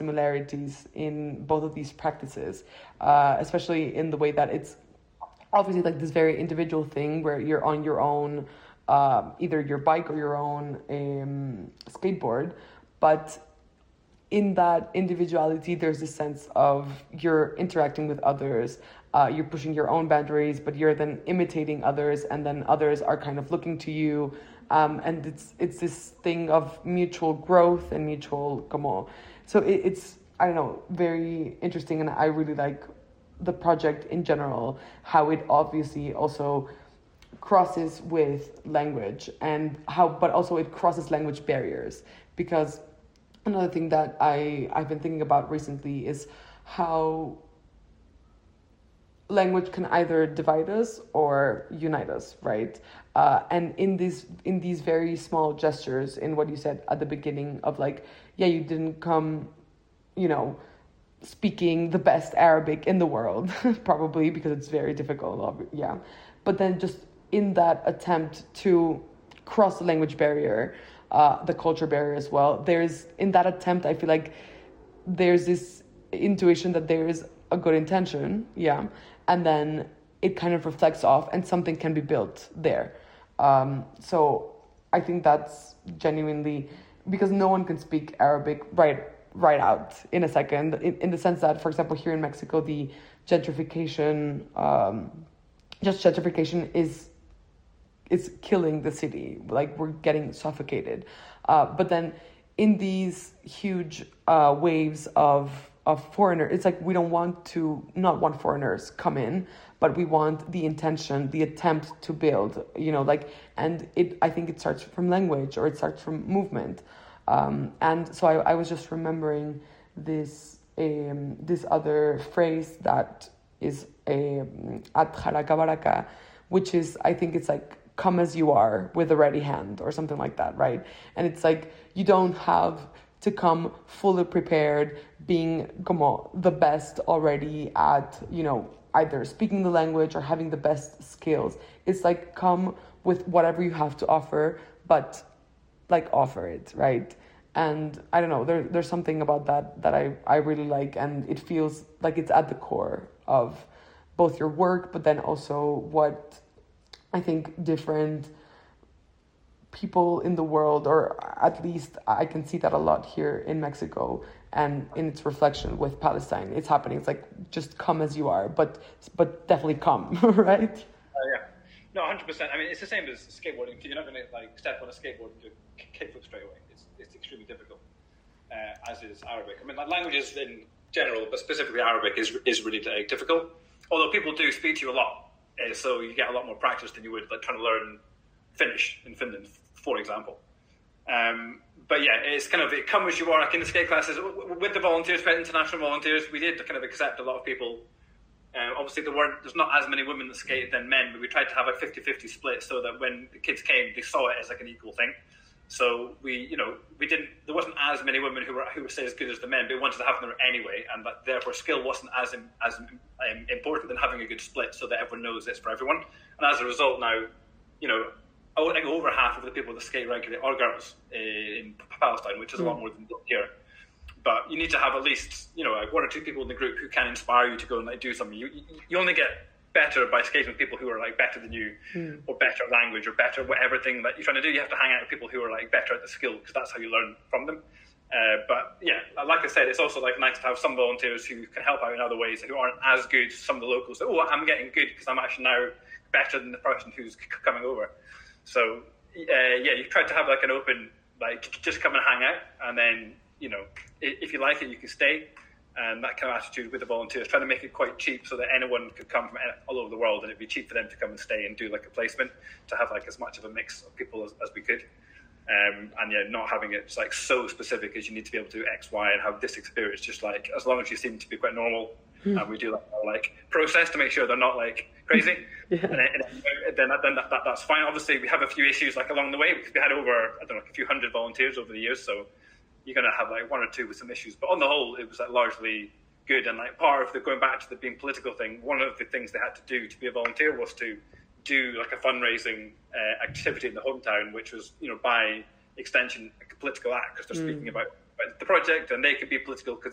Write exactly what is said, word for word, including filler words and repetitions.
similarities in both of these practices, uh, especially in the way that it's obviously like this very individual thing where you're on your own, uh, either your bike or your own um, skateboard, but in that individuality, there's a sense of you're interacting with others, uh, you're pushing your own boundaries, but you're then imitating others, and then others are kind of looking to you, um, and it's it's this thing of mutual growth and mutual como. So it, it's I don't know, very interesting, and I really like the project in general, how it obviously also crosses with language, and how, but also it crosses language barriers, because another thing that I, I've been thinking about recently is how language can either divide us or unite us, right? Uh, and in these in these very small gestures, in what you said at the beginning of like, yeah, you didn't come, you know, speaking the best Arabic in the world, probably because it's very difficult, yeah. But then just in that attempt to cross the language barrier, uh, the culture barrier as well, there's, in that attempt, I feel like there's this intuition that there is a good intention, yeah, and then it kind of reflects off and something can be built there. Um, so I think that's genuinely, because no one can speak Arabic right right out in a second, in, in the sense that, for example, here in Mexico, the gentrification, um, just gentrification is is killing the city. Like, we're getting suffocated. Uh, but then in these huge uh, waves of of foreigners, it's like we don't want to, not want foreigners come in, but we want the intention, the attempt to build, you know, like, and it, I think it starts from language, or it starts from movement. Um, and so I, I was just remembering this um, this other phrase that is um, "Atjaraka baraka," which is, I think it's like, come as you are with a ready hand, or something like that, right? And it's like, you don't have to come fully prepared, being como the best already at, you know, either speaking the language or having the best skills. It's like, come with whatever you have to offer, but like offer it, right? And I don't know, there, there's something about that that I, I really like, and it feels like it's at the core of both your work, but then also what I think different people in the world, or at least I can see that a lot here in Mexico, and in its reflection with Palestine, it's happening. It's like, just come as you are, but but definitely come, right? Uh, yeah. No, one hundred percent. I mean, it's the same as skateboarding. You're not going to like step on a skateboard and do a kickflip straight away. It's it's extremely difficult, uh, as is Arabic. I mean, like, languages in general, but specifically Arabic, is is really like, difficult. Although people do speak to you a lot, uh, so you get a lot more practice than you would like trying to learn Finnish in Finland, for example. Um, but yeah, it's kind of, it come as you are. Like in the skate classes, with the volunteers, with international volunteers, we did kind of accept a lot of people. Uh, obviously, there weren't, there's not as many women that skated than men, but we tried to have a fifty-fifty split so that when the kids came, they saw it as like an equal thing. So we, you know, we didn't, there wasn't as many women who were who were say as good as the men, but we wanted to have them anyway, and that therefore skill wasn't as as um, important than having a good split, so that everyone knows it's for everyone. And as a result, now, you know, I think over half of the people that skate regularly are girls in Palestine, which is a lot more than here. But you need to have at least, you know, like one or two people in the group who can inspire you to go and like do something. You you only get better by skating with people who are like better than you, mm. or better at language, or better at whatever thing that you're trying to do. You have to hang out with people who are like better at the skill, because that's how you learn from them. Uh, but yeah, like I said, it's also like nice to have some volunteers who can help out in other ways, who aren't as good. Some of the locals, oh, I'm getting good because I'm actually now better than the person who's c- coming over. So uh, yeah, you try to have like an open, like, just come and hang out, and then, you know, if you like it, you can stay. And that kind of attitude with the volunteers, trying to make it quite cheap so that anyone could come from all over the world, and it'd be cheap for them to come and stay and do like a placement, to have like as much of a mix of people as, as we could. Um, and yeah, not having it like so specific as you need to be able to do X, Y, and have this experience. Just like, as long as you seem to be quite normal, mm. and we do like our, like process to make sure they're not like crazy, yeah. and, then, and then, then that, that, that's fine. Obviously, we have a few issues like along the way, because we had over I don't know like a few hundred volunteers over the years, so you're going to have like one or two with some issues. But on the whole, it was like largely good. And like part of the going back to the being political thing, one of the things they had to do to be a volunteer was to do like a fundraising uh, activity in the hometown, which was, you know, by extension, like a political act, because they're mm. speaking about, about the project, and they could be political because